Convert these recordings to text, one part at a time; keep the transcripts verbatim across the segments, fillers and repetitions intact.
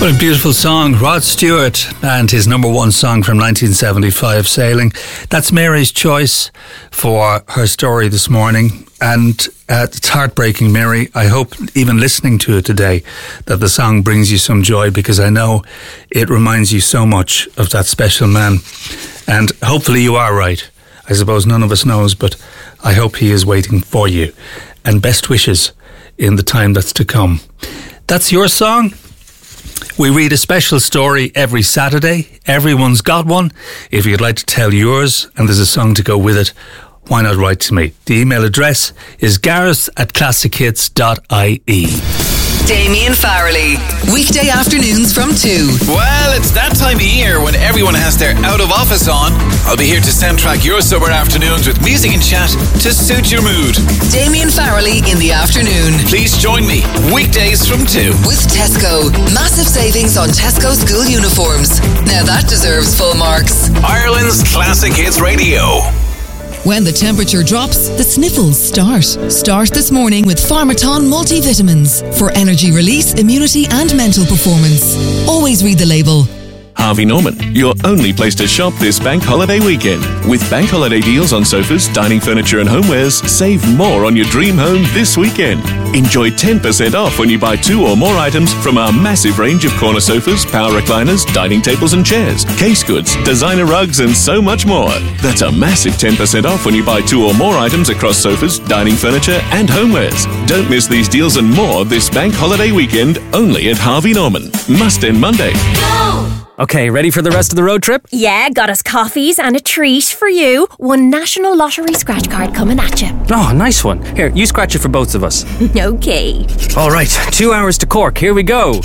What a beautiful song. Rod Stewart and his number one song from nineteen seventy-five, Sailing. That's Mary's choice for her story this morning. And uh, it's heartbreaking, Mary. I hope even listening to it today that the song brings you some joy, because I know it reminds you so much of that special man. And hopefully you are right. I suppose none of us knows, but I hope he is waiting for you. And best wishes in the time that's to come. That's your song. We read a special story every Saturday. Everyone's got one. If you'd like to tell yours and there's a song to go with it, why not write to me? The email address is gareth at classic hits dot I E. Damien Farrelly, weekday afternoons from two. Well, it's that time of year when everyone has their out of office on. I'll be here to soundtrack your summer afternoons with music and chat to suit your mood. Damien Farrelly in the afternoon. Please join me weekdays from two. With Tesco. Massive savings on Tesco school uniforms. Now that deserves full marks. Ireland's Classic Hits Radio. When the temperature drops, the sniffles start. Start this morning with Pharmaton multivitamins for energy release, immunity and mental performance. Always read the label. Harvey Norman, your only place to shop this bank holiday weekend. With bank holiday deals on sofas, dining furniture and homewares, save more on your dream home this weekend. Enjoy ten percent off when you buy two or more items from our massive range of corner sofas, power recliners, dining tables and chairs, case goods, designer rugs and so much more. That's a massive ten percent off when you buy two or more items across sofas, dining furniture and homewares. Don't miss these deals and more this bank holiday weekend only at Harvey Norman. Must end Monday. Go! Okay, ready for the rest of the road trip? Yeah, got us coffees and a treat for you. One National Lottery scratch card coming at you. Oh, nice one. Here, you scratch it for both of us. Okay. All right, two hours to Cork. Here we go.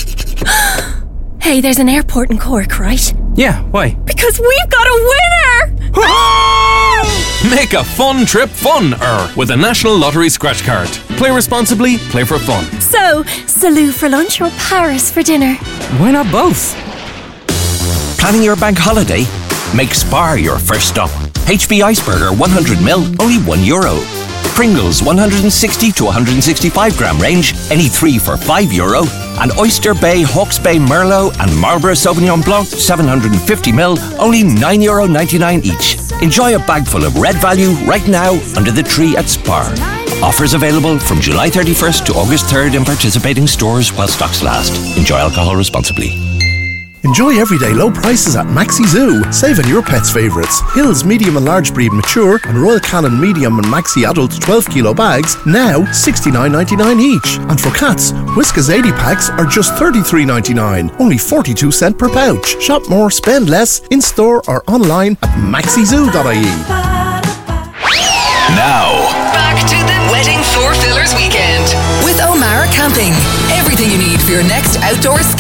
Hey, there's an airport in Cork, right? Yeah, why? Because we've got a winner! Make a fun trip fun-er with a National Lottery scratch card. Play responsibly, play for fun. So, Salou for lunch or Paris for dinner? Why not both? Planning your bank holiday? Make Spar your first stop. H B Iceberger one hundred milliliters, only one euro. Pringles one hundred sixty to one hundred sixty-five gram range, any three for five euro. And Oyster Bay, Hawke's Bay Merlot and Marlborough Sauvignon Blanc seven hundred fifty milliliters, only nine euro ninety-nine each. Enjoy a bag full of red value right now under the tree at Spar. Offers available from July thirty-first to August third in participating stores while stocks last. Enjoy alcohol responsibly. Enjoy everyday low prices at Maxi Zoo. Save on your pet's favourites. Hills medium and large breed mature and Royal Canin medium and Maxi adult twelve kilo bags, now sixty-nine ninety-nine each. And for cats, Whiskas eighty packs are just thirty-three ninety-nine, only forty-two cents per pouch. Shop more, spend less, in store or online at maxi zoo dot I E. Now, back to the Wedding Four Fillers weekend with O'Mara Camping. Everything you need for your next outdoor escape.